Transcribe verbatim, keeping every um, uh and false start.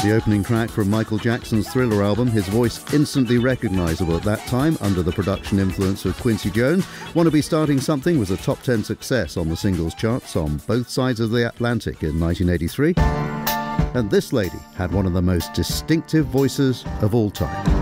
The opening track from Michael Jackson's Thriller album, his voice instantly recognisable at that time under the production influence of Quincy Jones. Wanna Be Starting Something was a top ten success on the singles charts on both sides of the Atlantic in nineteen eighty-three. And this lady had one of the most distinctive voices of all time.